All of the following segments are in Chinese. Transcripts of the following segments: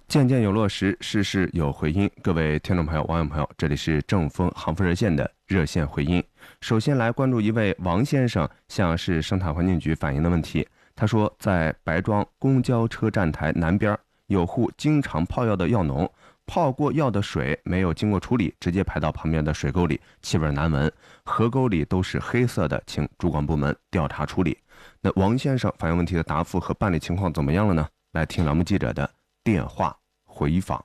件件有落实，事事有回音。各位听众朋友、网友朋友，这里是正风航风热线的热线回音。首先来关注一位王先生向市生态环境局反映的问题。他说，在白庄公交车站台南边有户经常泡药的药农，泡过药的水没有经过处理，直接排到旁边的水沟里，气味难闻，河沟里都是黑色的，请主管部门调查处理。那王先生反映问题的答复和办理情况怎么样了呢？来听栏目记者的电话回访。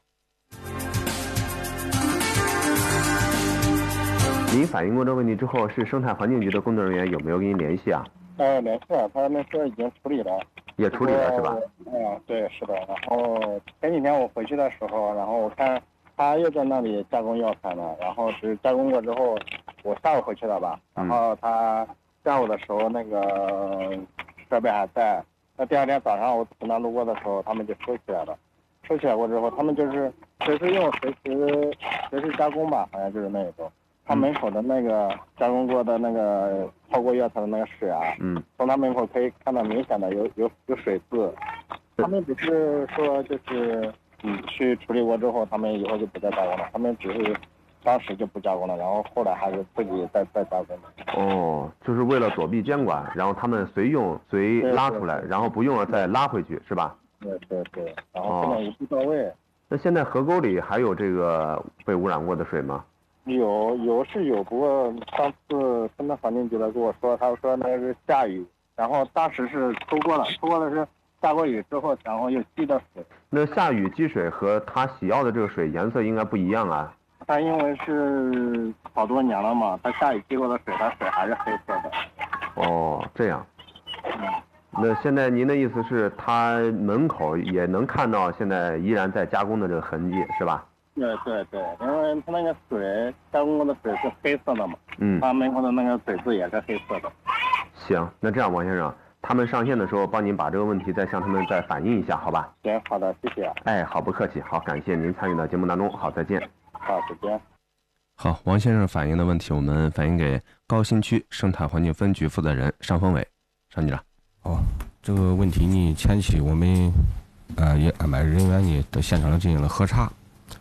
您反映过这个问题之后，是生态环境局的工作人员有没有跟您联系啊？ 联系了，他们说已经处理了。 也处理了是吧？ 对，是的。然后前几天我回去的时候，然后我看他又在那里加工药材呢，然后是加工过之后，我下午回去了吧，然后他下午的时候那个设备还在，那第二天早上我从那路过的时候，他们就收起来了。收起来过之后，他们就是随时用，随时加工吧，好像就是那种。他门口的那个加工过的那个泡过药材的那个水啊，从他门口可以看到明显的有水渍。他们只是说就是去处理过之后，他们以后就不再加工了。他们只是当时就不加工了，然后后来还是自己再加工的。 哦，就是为了躲避监管，然后他们随用随拉出来，然后不用了再拉回去，是吧？ 对，然后这种一步到位。 那现在河沟里还有这个被污染过的水吗？ 有是有，不过上次生态环境局的跟我说，他说那是下雨，然后当时是抽过的是下过雨之后，然后又积的水。 那下雨积水和他洗药的这个水颜色应该不一样啊？ 他因为是好多年了嘛，他下雨积过的水，它水还是黑色的。 哦，这样。那现在您的意思是，他门口也能看到现在依然在加工的这个痕迹，是吧？ 对，因为他那个水加工过的水是黑色的嘛，他门口的那个水渍也是黑色的。 行，那这样王先生，他们上线的时候帮您把这个问题再向他们再反映一下，好吧？ 行，好的，谢谢。 哎，好，不客气，好，感谢您参与到节目当中，好，再见。 好，再见。 好，王先生反映的问题，我们反映给高新区生态环境分局负责人尚峰伟，上去了。 这个问题呢，前期我们也安排人员呢到现场进行了核查。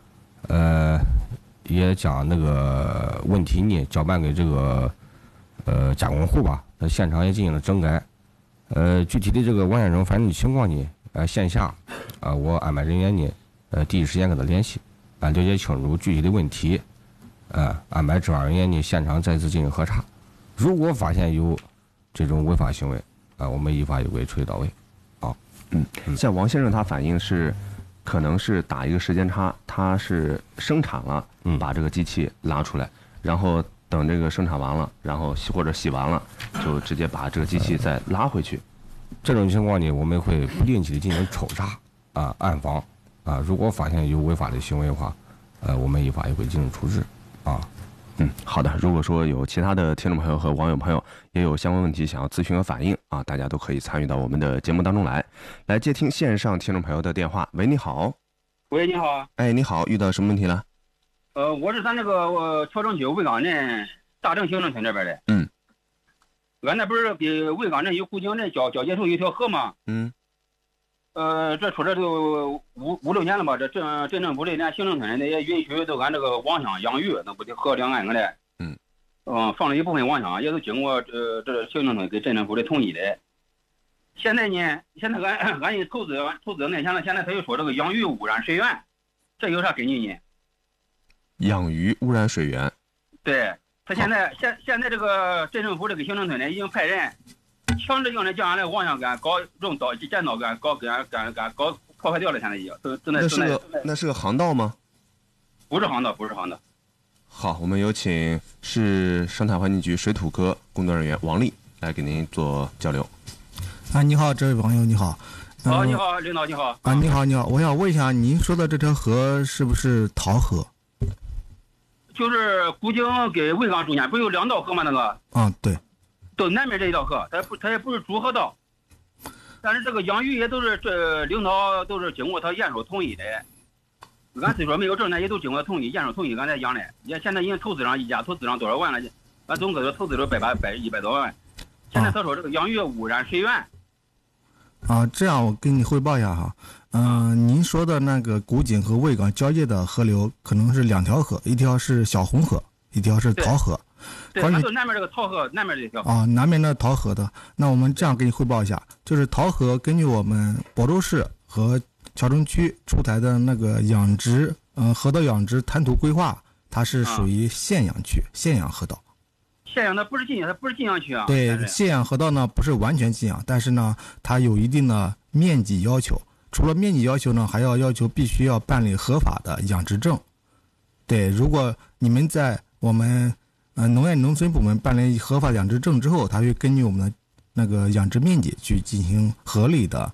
也将那个问题呢交办给这个加工户吧，现场也进行了整改。具体的这个王先生反映的情况呢，线下我安排人员呢第一时间跟他联系，了解清楚具体的问题，安排执法人员呢现场再次进行核查。如果发现有这种违法行为，我们依法有规处理到位。 像王先生他反映是。可能是打一个时间差，他是生产了，把这个机器拉出来，然后等这个生产完了，然后或者洗完了，就直接把这个机器再拉回去。 这种情况呢，我们会不定期的进行抽查暗访如果发现有违法的行为的话，我们依法也会进行处置好的。如果说有其他的听众朋友和网友朋友也有相关问题想要咨询和反映大家都可以参与到我们的节目当中来接听线上听众朋友的电话。喂，你好。 喂，你好。 哎，你好，遇到什么问题了？ 我是咱这个乔城区卫岗镇大正行政村这边的。俺那不是给卫岗镇与湖景镇交接处一条河吗？这出这都五六年了吧？这镇政府这连行政村的也允许都俺这个网箱养鱼，那不得河两岸个的。放了一部分网箱，也都经过这行政村给镇政府的同意的。现在俺也投资那钱了，现在他又说这个养鱼污染水源，这有啥根据呢？ 养鱼污染水源？ 对，他现在这个镇政府这个行政村呢，已经派人强制性的将俺的网箱杆搞用剪刀杆搞破坏掉了，现在已经那是个航道吗？ 不是航道。 好，我们有请市生态环境局水土科工作人员王丽来给您做交流。 你好，这位网友你好。 你好，领导你好。 你好，我想问一下，您说的这条河是不是桃河？ 就是湖景给卫岗中间不有两道河吗？那个对， 都南面这一条河，它也不是主河道，但是这个养鱼也都是这领导都是经过他验收同意的。俺虽说没有证呢，也都经过同意验收同意，俺才养的。也现在已经投资上一家投资上多少万了？俺总共投资了100多万。现在他说这个养鱼污染水源， 这样我跟你汇报一下哈。您说的那个古井和渭港交界的河流可能是2条河，一条是小红河，一条是桃河。 对，它就南面这个桃河，南面这条。 南面的桃河的。那我们这样给你汇报一下，就是桃河根据我们亳州市和谯城区出台的那个养殖，河道养殖滩涂规划，它是属于限养区，限养河道。 限养的不是禁养，它不是禁养区啊。 对，限养河道呢不是完全禁养，但是呢它有一定的面积要求。除了面积要求呢，还要求必须要办理合法的养殖证。对，如果你们在我们农业农村部门办理合法养殖证之后，它会根据我们的那个养殖面积去进行合理的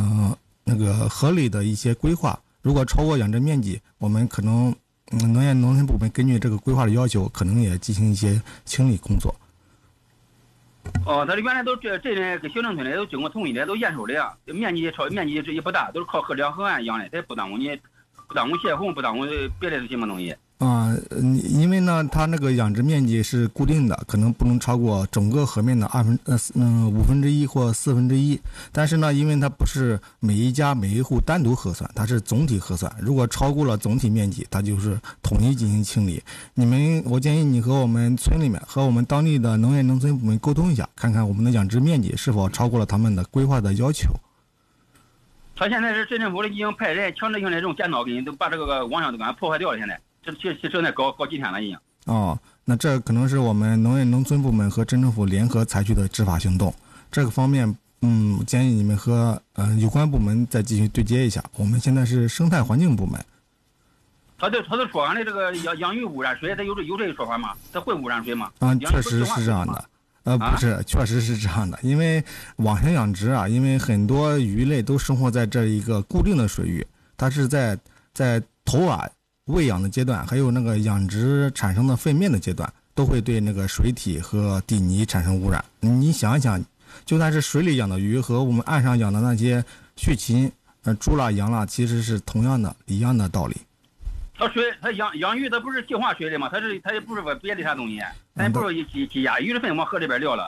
一些规划。如果超过养殖面积，我们可能农业农村部门根据这个规划的要求，可能也进行一些清理工作。 他的原来都这人跟行政村的都经过同意的，都验收的呀，面积这也不大，都是靠河岸养的，它也不耽误泄洪，不耽误别的什么东西。 因为呢，它那个养殖面积是固定的，可能不能超过整个河面的1/5或1/4。但是呢，因为它不是每一家每一户单独核算，它是总体核算。如果超过了总体面积，它就是统一进行清理。我建议你和我们村里面和我们当地的农业农村部门沟通一下，看看我们的养殖面积是否超过了他们的规划的要求。 他现在是市政府的已经派人强制性的这种剪刀给你都把这个网上都给它破坏掉了，现在。这正在搞几天了已经。 那这可能是我们农业农村部门和镇政府联合采取的执法行动。这个方面，建议你们和有关部门再继续对接一下。我们现在是生态环境部门。 他都说俺的这个养鱼污染水，他有这个说法吗？他会污染水吗？ 确实是这样的。不是，确实是这样的。因为网箱养殖因为很多鱼类都生活在这一个固定的水域，它是在投饵喂养的阶段，还有那个养殖产生的粪便的阶段，都会对那个水体和底泥产生污染。你想一想，就算是水里养的鱼和我们岸上养的那些畜禽，猪啦、羊啦，其实是同样的一样的道理。 他养鱼，它不是净化水的吗？它也不是别的啥东西，咱不是鸡鸭鱼的粪往河里边撂了。